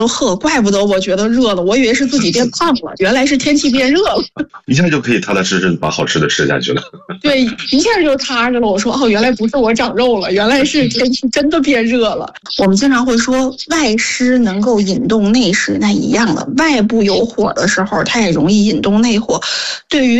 呵，怪不得我觉得热了，我以为是自己变胖了，原来是天气变热了。 一下就可以踏踏实实把好吃的吃下去了。 对，一下就踏实了。我说哦，原来不是我长肉了，原来是天气真的变热了。我们经常会说外湿能够引动内湿，那一样的，外部有火的时候，它也容易引动内火。对于